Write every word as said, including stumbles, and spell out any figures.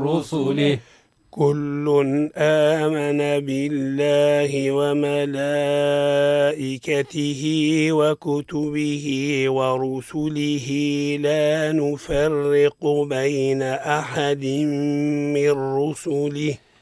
رسله كل آمن بالله وملائكته وكتبه ورسله لا نفرق بين أحد من رسله